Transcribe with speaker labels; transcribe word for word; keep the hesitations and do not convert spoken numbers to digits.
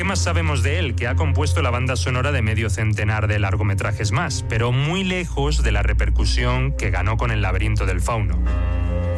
Speaker 1: más sabemos de él? Que ha compuesto la banda sonora de medio centenar de largometrajes más, pero muy lejos de la repercusión que ganó con El laberinto del fauno.